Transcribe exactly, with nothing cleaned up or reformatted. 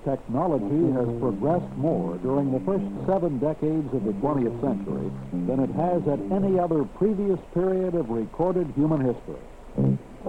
technology has progressed more during the first seven decades of the twentieth century than it has at any other previous period of recorded human history.